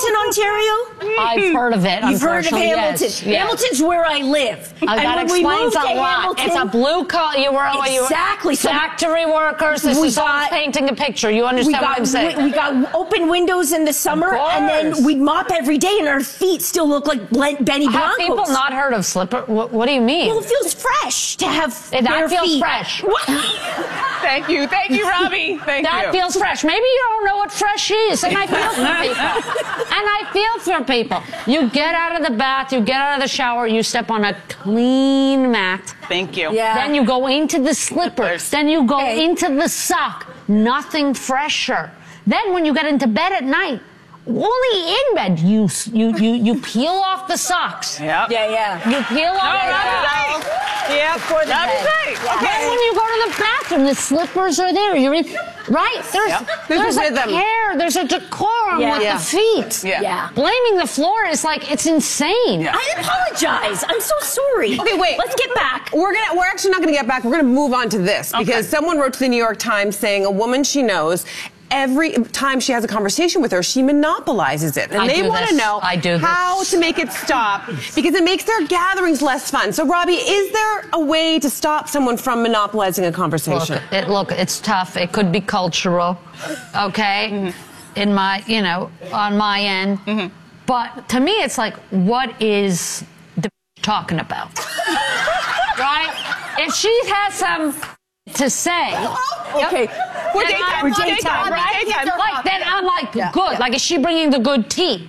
Hamilton, Ontario? I've heard of it. You've heard of Hamilton? Yes. Hamilton's where I live. That explains a lot. It's a blue collar. Exactly. Factory workers. This is all painting a picture. You understand what I'm saying? We got open windows in the summer, and then we'd mop every day, and our feet still look like Benny Blancos. Have people not heard of slipper? What do you mean? Well, it feels fresh to have that feels feet. Fresh. Thank you, Robbie. That feels fresh. Maybe you don't know what fresh is, and I feel for people. You get out of the bath, you get out of the shower, you step on a clean mat. Thank you. Yeah. Then you go into the slippers. Then you go into the sock. Nothing fresher. Then when you get into bed at night, only in bed, you peel off the socks. Yeah. You peel off the socks. Yeah, for the bed. Then when you go to the bathroom, the slippers are there. You're in, right? There's a care. There's a decorum with the feet. Yeah. Blaming the floor is like, it's insane. I apologize. I'm so sorry. Okay, wait. Let's get back. We're actually not going to get back. We're going to move on to this because someone wrote to the New York Times saying a woman she knows, every time she has a conversation with her, she monopolizes it. And they want to know how to make it stop because it makes their gatherings less fun. So, Robbie, is there a way to stop someone from monopolizing a conversation? Look, it's tough. It could be cultural, okay? Mm-hmm. In my, on my end. Mm-hmm. But to me, it's like, what is the talking about? Right? If she has some to say. Okay. We're daytime, right? Then I'm like, good. Like, is she bringing the good tea?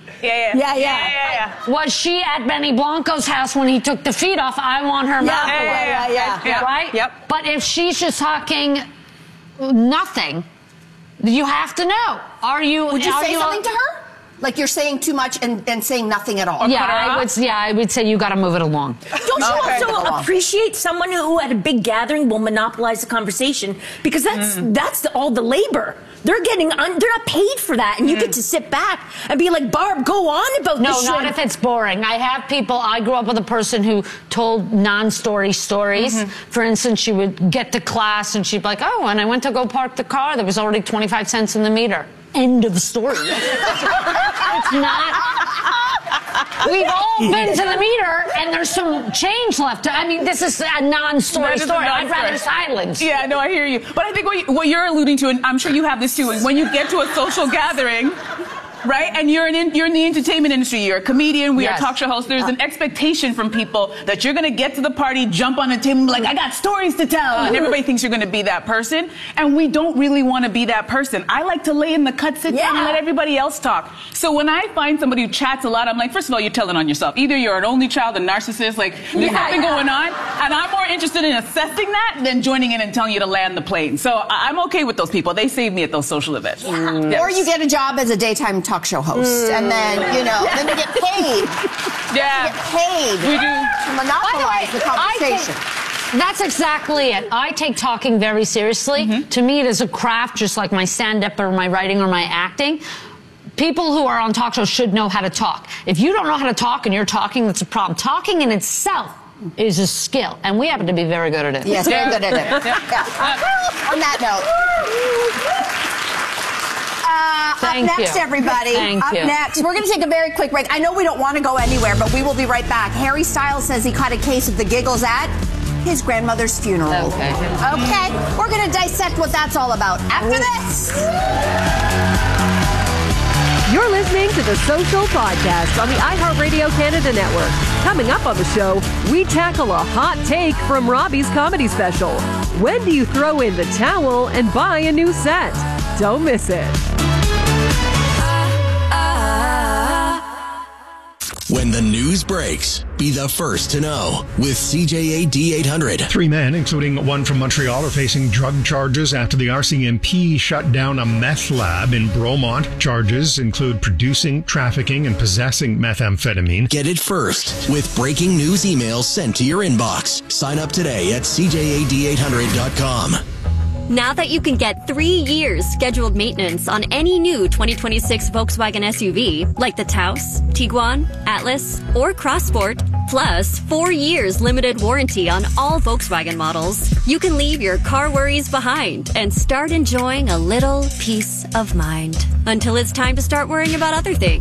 Yeah. Was she at Benny Blanco's house when he took the feet off? I want her mouth away. Yeah. Right? Yep. But if she's just talking nothing, you have to know. Would you say something to her? Like you're saying too much and saying nothing at all. I would say you got to move it along. Don't you also appreciate someone who at a big gathering will monopolize the conversation because that's all the labor. They're not paid for that, and you get to sit back and be like, Barb, go on about this. No, not if it's boring. I grew up with a person who told non-story stories. Mm-hmm. For instance, she would get to class and she'd be like, oh, and I went to go park the car. There was already 25 cents in the meter. End of story. It's not. We've all been to the meter, and there's some change left. I mean, this is a non-story story. I'd rather silence. Yeah, no, I hear you. But I think what you're alluding to, and I'm sure you have this too, is when you get to a social gathering, right? And you're in the entertainment industry. You're a comedian. We are talk show hosts. There's an expectation from people that you're going to get to the party, jump on the table, and be like, I got stories to tell. And everybody thinks you're going to be that person. And we don't really want to be that person. I like to lay in the cut, sit down, and let everybody else talk. So when I find somebody who chats a lot, I'm like, first of all, you're telling on yourself. Either you're an only child, a narcissist, like there's nothing going on. And I'm more interested in assessing that than joining in and telling you to land the plane. So I'm okay with those people. They save me at those social events. Yes. Or you get a job as a daytime talk show host, and then then you get paid. Yeah, you get paid. We do to monopolize the conversation. That's exactly it. I take talking very seriously. Mm-hmm. To me, it is a craft, just like my stand-up or my writing or my acting. People who are on talk shows should know how to talk. If you don't know how to talk and you're talking, that's a problem. Talking in itself is a skill, and we happen to be very good at it. Yes, very good at it. On that note. Up next, everybody. Up next. We're going to take a very quick break. I know we don't want to go anywhere, but we will be right back. Harry Styles says he caught a case of the giggles at his grandmother's funeral. Okay. We're going to dissect what that's all about after this. You're listening to the Social Podcast on the iHeartRadio Canada Network. Coming up on the show, we tackle a hot take from Robbie's comedy special. When do you throw in the towel and buy a new set? Don't miss it. When the news breaks, be the first to know with CJAD 800. 3 men, including one from Montreal, are facing drug charges after the RCMP shut down a meth lab in Bromont. Charges include producing, trafficking, and possessing methamphetamine. Get it first with breaking news emails sent to your inbox. Sign up today at CJAD800.com. Now that you can get 3 years scheduled maintenance on any new 2026 Volkswagen SUV, like the Taos, Tiguan, Atlas, or Crossport, plus 4 years limited warranty on all Volkswagen models, you can leave your car worries behind and start enjoying a little peace of mind. Until it's time to start worrying about other things.